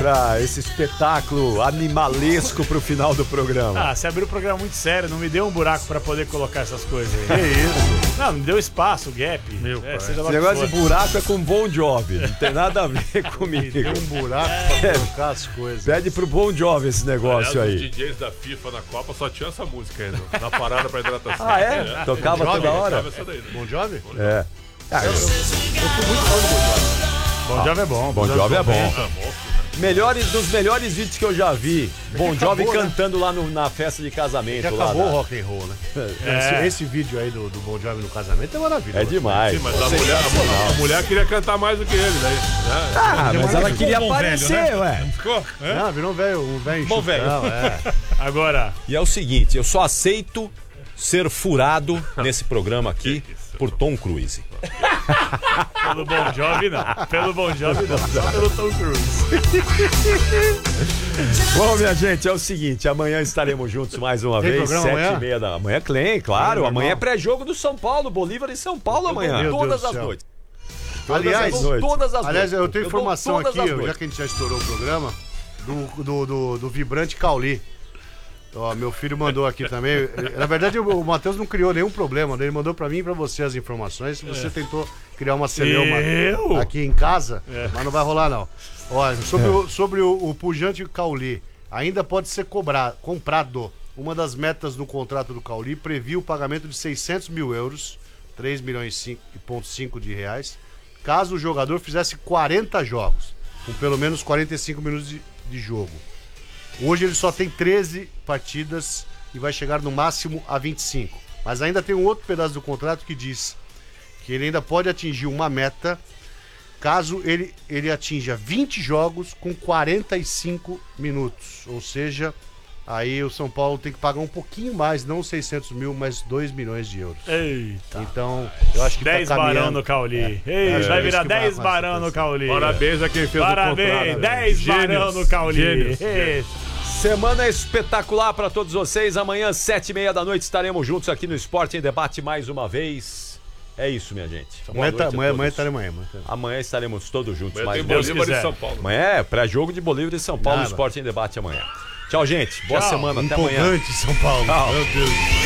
pra esse espetáculo animalesco pro final do programa? Você abriu o programa muito sério, não me deu um buraco pra poder colocar essas coisas aí. Que isso? Não, me deu espaço, gap. Meu pai. Esse negócio de buraco é com Bon Jovi, não tem nada a ver comigo. Tem um buraco pra colocar as coisas. Pede pro Bon Jovi esse negócio Aliás, aí. os DJs da FIFA na Copa só tinham essa música ainda, na parada pra hidratação. Ah, é? Tocava toda hora? Tocava essa daí, né? Bon Jovi? É. Eu fui muito fã do Bon Jovi. Bon Jovi é bom. Bon Jovi é bom. É Dos melhores vídeos que eu já vi, Bon Jovi acabou, né? cantando lá na festa de casamento. Já lá acabou o rock and roll, né? Esse vídeo aí do Bon Jovi no casamento é maravilhoso. É demais. Sim, mas a mulher queria cantar mais do que ele, né? Ah, mas ela queria bom velho, aparecer, ué. Não ficou? Não, virou um velho Bom velho. enxutão, é. Agora, E é o seguinte, eu só aceito ser furado nesse programa aqui por Tom Cruise. pelo Bon Jovi não. Pelo Bon Jovi não. Só pelo Tom Cruise. Bom, minha gente, é o seguinte, amanhã estaremos juntos mais uma Tem vez, programa 7h30 da manhã. Claro, Tem, amanhã é irmão. pré-jogo do São Paulo, Bolívar e São Paulo amanhã. Meu Todas Deus do as céu. noites. Aliás, todas as aliás, noites. eu tenho dou informação todas aqui, as já noites. que a gente já estourou o programa, do vibrante Cauli. Ó, meu filho mandou aqui também. Na verdade, o Matheus não criou nenhum problema, né? Ele mandou pra mim e pra você as informações. Você tentou criar uma celeuma Eu? aqui em casa, mas não vai rolar, não. Olha, sobre o pujante Cauli, ainda pode ser comprado. Uma das metas do contrato do Cauli previa o pagamento de 600 mil euros, 3 milhões e 5 de reais, caso o jogador fizesse 40 jogos, com pelo menos 45 minutos de jogo. Hoje ele só tem 13 partidas e vai chegar no máximo a 25. Mas ainda tem um outro pedaço do contrato que diz que ele ainda pode atingir uma meta caso ele atinja 20 jogos com 45 minutos. Ou seja, aí o São Paulo tem que pagar um pouquinho mais, não 600 mil, mas 2 milhões de euros. Eita. Então, eu acho que 10 tá barão caminhando. no Cauli. Ei, vai virar 10 barão no Cauli. Parabéns a quem fez Parabéns, o contrato. 10 barão no Cauli. Gênios. Ei, Semana espetacular para todos vocês. Amanhã, 7h30 da noite, estaremos juntos aqui no Esporte em Debate mais uma vez. É isso, minha gente. Boa noite a Amanhã todos. estaremos amanhã. Amanhã estaremos todos juntos Amanhã mais tem uma vez. Bolívar quiser. e São Paulo. Amanhã é pré-jogo de Bolívar e São Paulo, Nada. Esporte em Debate amanhã. Tchau, gente. Boa Tchau. semana. Até amanhã. Empolgante, São Paulo. Tchau. Meu Deus.